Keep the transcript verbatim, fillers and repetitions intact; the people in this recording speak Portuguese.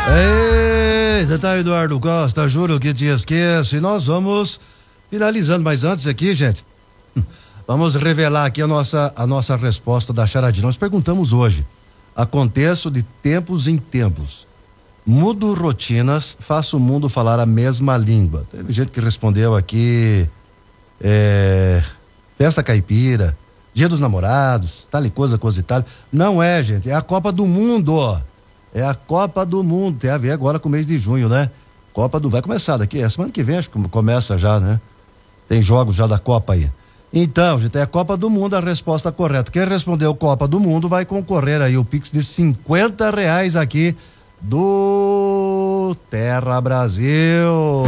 Eita, tá Eduardo Costa, juro que te esqueço. E nós vamos finalizando, mas antes aqui, gente, vamos revelar aqui a nossa, a nossa resposta da charadinha. Nós perguntamos hoje: aconteço de tempos em tempos, mudo rotinas, faço o mundo falar a mesma língua. Teve gente que respondeu aqui, é, festa caipira, dia dos namorados, tal e coisa, coisa e tal. Não é, gente, é a Copa do Mundo, ó. É a Copa do Mundo, tem a ver agora com o mês de junho, né? Copa do... Vai começar daqui, é semana que vem, acho que começa já, né? Tem jogos já da Copa aí. Então, gente, é a Copa do Mundo a resposta correta. Quem respondeu Copa do Mundo vai concorrer aí o Pix de cinquenta reais aqui do Terra Brasil.